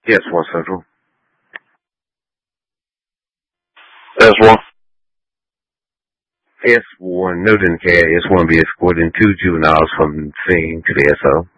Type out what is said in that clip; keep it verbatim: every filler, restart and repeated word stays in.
Yes, one Central. S one. S one, no didn't care. S one be escorting two juveniles from the scene to the S O.